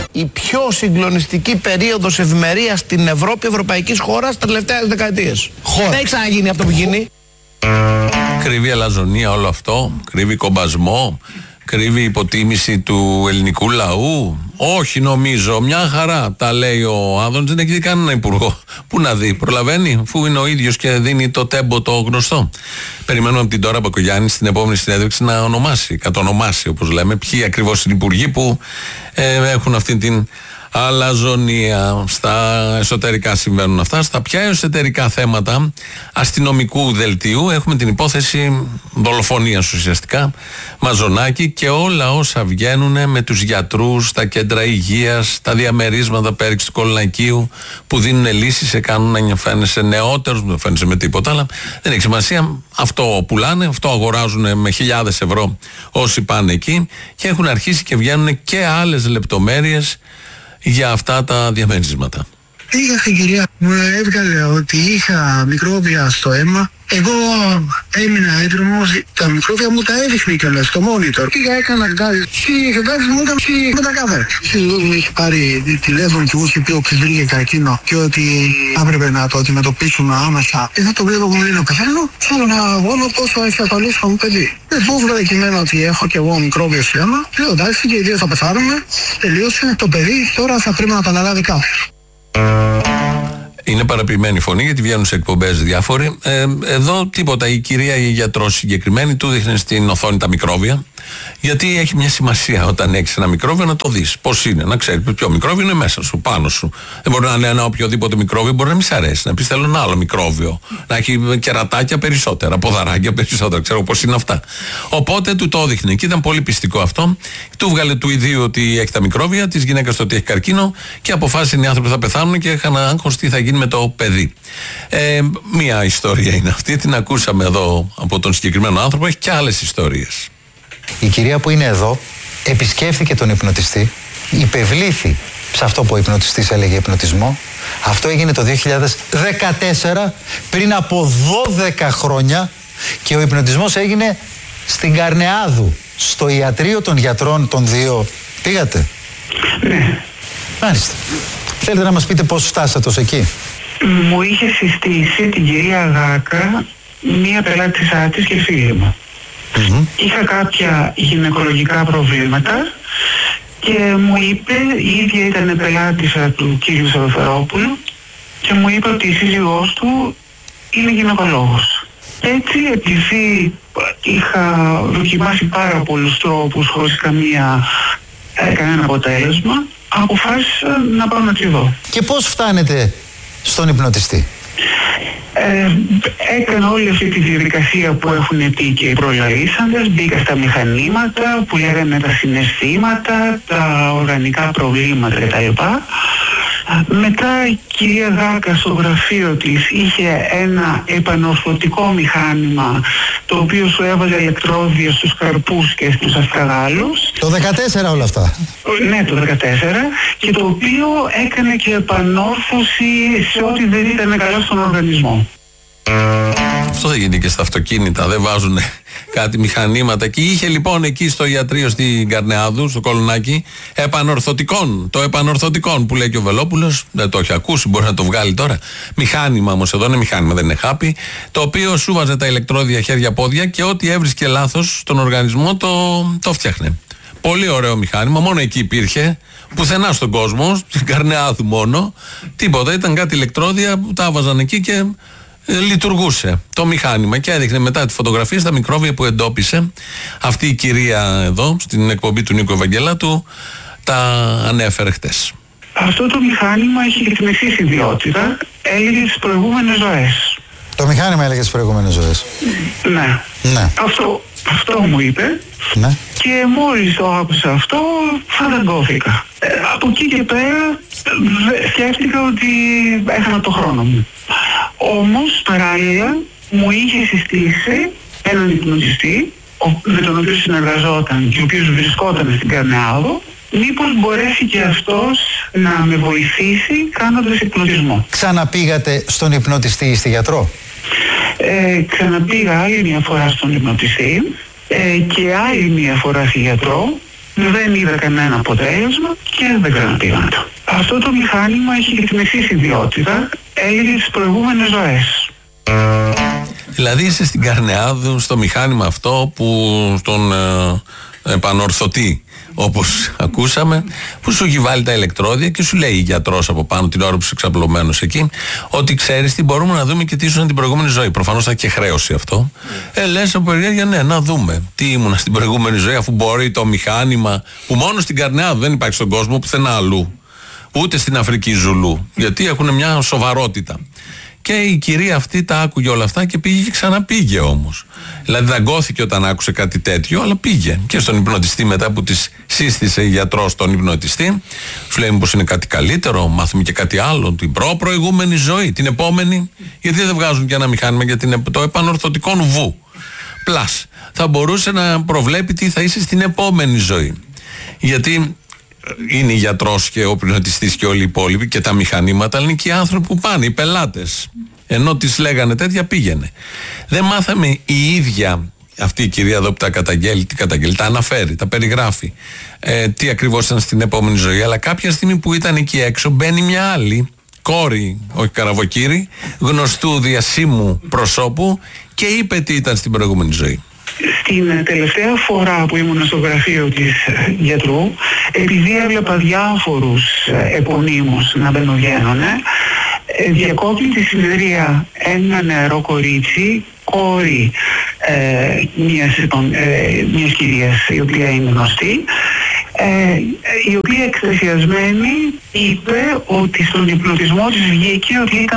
η πιο συγκλονιστική περίοδος ευημερίας στην Ευρώπη, ευρωπαϊκής χώρας, τα τελευταία δεκαετίες. Δεν έχει ξαναγίνει αυτό που γίνει. Κρύβει αλαζονία όλο αυτό, κρύβει κομπασμό, κρύβει υποτίμηση του ελληνικού λαού. Όχι, νομίζω, μια χαρά τα λέει ο Άδωνης, δεν έχει δει κανένα υπουργό. Πού να δει, προλαβαίνει, αφού είναι ο ίδιος και δίνει το τέμπο το γνωστό. Περιμένουμε από την Ντόρα Μπακογιάννη στην επόμενη συνέντευξη να ονομάσει, κατονομάσει όπως λέμε, ποιοι ακριβώς είναι οι υπουργοί που έχουν αυτή την αλαζονία. Στα εσωτερικά συμβαίνουν αυτά. Στα πια εσωτερικά θέματα αστυνομικού δελτίου έχουμε την υπόθεση δολοφονίας ουσιαστικά, Μαζονάκη, και όλα όσα βγαίνουν με τους γιατρούς, τα κέντρα υγείας, τα διαμερίσματα πέριξ του Κολονακίου που δίνουν λύσεις, σε κάνουν να φαίνεσαι νεότερος, δεν φαίνεσαι με τίποτα, αλλά δεν έχει σημασία. Αυτό πουλάνε, αυτό αγοράζουν με χιλιάδες ευρώ όσοι πάνε εκεί, και έχουν αρχίσει και βγαίνουν και άλλες λεπτομέρειες για αυτά τα διαμερίσματα. Είχα στην κυρία, μου έβγαλε ότι είχα μικρόβια στο αίμα. Εγώ έμεινα έτοιμος, τα μικρόβια μου τα έδειχνε κιόλας στο monitor. Πήγα, έκανα κάτι. Και βάζει μου ήταν με τα κάθερα. Μου είχε πάρει τηλέφωνο και μου είχε πει ότι βρήκε καρκίνο και ότι έπρεπε να το αντιμετωπίσουμε άμεσα. Θα το βλέπω, μου λένε ο καθένα. Θέλω να αγώνω πόσο έχει ασφαλίσει μου παιδί. Δεν μου έβγαλε κειμένο ότι έχω κι εγώ μικρόβιο στο αίμα. Λέω εντάξει, και οι δύο θα πεθάνουμε. Τελείωσε. Το παιδί τώρα θα πρέπει να τα αναλάβει κάποιο. Είναι παραποιημένη φωνή γιατί βγαίνουν σε εκπομπές διάφοροι. Εδώ τίποτα. Η κυρία η γιατρός συγκεκριμένη του δείχνει στην οθόνη τα μικρόβια. Γιατί έχει μια σημασία όταν έχεις ένα μικρόβιο να το δεις. Πώς είναι, να ξέρεις ποιο μικρόβιο είναι μέσα σου, πάνω σου. Δεν μπορεί να είναι ένα οποιοδήποτε μικρόβιο, μπορεί να μην σ' αρέσει. Να πεις θέλω ένα άλλο μικρόβιο. Να έχει κερατάκια περισσότερα, ποδαράκια περισσότερα. Ξέρω πώς είναι αυτά. Οπότε του το έδειχνε και ήταν πολύ πιστικό αυτό. Του βγάλε του ιδίου ότι έχει τα μικρόβια, της γυναίκας ότι έχει καρκίνο και αποφάσισαν οι άνθρωποι θα πεθάνουν και είχαν άγχος τι θα γίνει με το παιδί. Μία ιστορία είναι αυτή, την ακούσαμε εδώ από τον συγκεκριμένο άνθρωπο, έχει και άλλες ιστορίες. Η κυρία που είναι εδώ επισκέφθηκε τον υπνοτιστή, υπευλήθη σε αυτό που ο υπνοτιστής έλεγε υπνοτισμό. Αυτό έγινε το 2014, πριν από 12 χρόνια, και ο υπνοτισμός έγινε στην Καρνεάδου, στο ιατρείο των γιατρών των δύο. Πήγατε? Ναι. Μάλιστα. Θέλετε να μας πείτε πώς φτάσατε ως εκεί? Μου είχε συστήσει την κυρία Γάκα μία πελάτησά της και φίλη μου. Είχα κάποια γυναικολογικά προβλήματα και μου είπε, η ίδια ήταν πελάτησα του κύριου Σαββαρόπουλου, και μου είπε ότι η σύζυγός του είναι γυναικολόγος. Έτσι, επειδή είχα δοκιμάσει πάρα πολλούς τρόπους χωρίς κανένα αποτέλεσμα, αποφάσισα να πάω να τη δω. Και πώς φτάνετε στον υπνοτιστή? Έκανα όλη αυτή τη διαδικασία που έχουν πει και οι προλαλήσαντες, μπήκα στα μηχανήματα που λέγανε τα συναισθήματα, τα οργανικά προβλήματα κτλ. Μετά η κυρία Γάκα στο γραφείο της είχε ένα επανορθωτικό μηχάνημα, το οποίο σου έβαζε ηλεκτρόδια στους καρπούς και στους αστραγάλους. Το 14 όλα αυτά? Ναι, το 14, και το οποίο έκανε και επανόρθωση σε ό,τι δεν ήταν καλά στον οργανισμό. Αυτό δεν γίνεται και στα αυτοκίνητα, δεν βάζουν κάτι μηχανήματα. Και είχε λοιπόν εκεί στο ιατρείο στην Καρνεάδου, στο Κολονάκι, επανορθωτικών. Το επανορθωτικών που λέει και ο Βελόπουλος, δεν το έχει ακούσει, μπορεί να το βγάλει τώρα. Μηχάνημα όμως, εδώ είναι μηχάνημα, δεν είναι χάπι. Το οποίο σου βάζε τα ηλεκτρόδια χέρια-πόδια και ό,τι έβρισκε λάθος στον οργανισμό το φτιάχνε. Πολύ ωραίο μηχάνημα, μόνο εκεί υπήρχε. Πουθενά στον κόσμο, στην Καρνεάδου μόνο. Τίποτα, ήταν κάτι ηλεκτρόδια που τα έβαζαν εκεί και λειτουργούσε το μηχάνημα και έδειχνε μετά τη φωτογραφία στα μικρόβια που εντόπισε αυτή η κυρία εδώ στην εκπομπή του Νίκου Ευαγγελάτου, τα ανέφερε χτες. Αυτό το μηχάνημα έχει και την εξής ιδιότητα, έλεγε τις προηγούμενες ζωές. Το μηχάνημα έλεγε τις προηγούμενες ζωές? Ναι. Ναι. Αυτό μου είπε. Ναι. Και μόλις το άκουσα αυτό φανταγκώθηκα. Από εκεί και πέρα σκέφτηκα ότι έχανα το χρόνο μου. Όμως παράλληλα μου είχε συστήσει έναν υπνοτιστή με τον οποίο συνεργαζόταν και ο οποίος βρισκόταν στην Καρνεάδο, μήπως μπορέσει και αυτός να με βοηθήσει κάνοντας υπνοτισμό. Ξαναπήγατε στον υπνοτιστή ή στη γιατρό? Ξαναπήγα άλλη μια φορά στον υπνοτιστή και άλλη μια φορά στη γιατρό. Δεν είδα κανένα αποτέλεσμα και δεν κάνω τίποτα. Αυτό το μηχάνημα έχει και την εξής ιδιότητα, έλεγε τις προηγούμενες ζωές. Δηλαδή είσαι στην Καρνεάδου, στο μηχάνημα αυτό που τον επανορθωτεί, όπως ακούσαμε, που σου έχει βάλει τα ηλεκτρόδια και σου λέει η γιατρός από πάνω την ώρα που είσαι εξαπλωμένος εκεί, ότι ξέρεις τι, μπορούμε να δούμε και τι ήσουν την προηγούμενη ζωή. Προφανώς θα έχει και χρέωση αυτό. Λες από περιέργεια, ναι, να δούμε τι ήμουνα στην προηγούμενη ζωή, αφού μπορεί το μηχάνημα που μόνο στην Καρνεάδου δεν υπάρχει στον κόσμο, πουθενά αλλού. Ούτε στην Αφρική Ζουλού. Γιατί έχουν μια σοβαρότητα. Και η κυρία αυτή τα άκουγε όλα αυτά και πήγε και ξαναπήγε όμως. Δηλαδή δαγκώθηκε όταν άκουσε κάτι τέτοιο, αλλά πήγε. Και στον υπνοτιστή μετά που της σύστησε η γιατρός τον υπνοτιστή, σου λέει μήπως είναι κάτι καλύτερο, μάθουμε και κάτι άλλο, την προηγούμενη ζωή, την επόμενη. Γιατί δεν βγάζουν και ένα μηχάνημα για το επανορθωτικό νουβού. Πλάς. Θα μπορούσε να προβλέπει τι θα είσαι στην επόμενη ζωή. Γιατί είναι η γιατρός και ο πνευματιστής και όλοι οι υπόλοιποι και τα μηχανήματα, αλλά είναι και οι άνθρωποι που πάνε, οι πελάτες. Ενώ τις λέγανε τέτοια, πήγαινε. Δεν μάθαμε η ίδια αυτή η κυρία εδώ που τα καταγγέλει, τα αναφέρει, τα περιγράφει, τι ακριβώς ήταν στην επόμενη ζωή. Αλλά κάποια στιγμή που ήταν εκεί έξω, μπαίνει μια άλλη κόρη, όχι καραβοκύρη, γνωστού διασύμου προσώπου και είπε τι ήταν στην προηγούμενη ζωή. Στην τελευταία φορά που ήμουν στο γραφείο της γιατρού, επειδή έβλεπα διάφορους επωνύμους να μπαινοβγαίνουνε, διακόπτει τη συνεδρία ένα νεαρό κορίτσι, κόρη μιας κυρίας η οποία είναι γνωστή, η οποία εκστασιασμένη είπε ότι στον υπνοτισμό της βγήκε ότι ήταν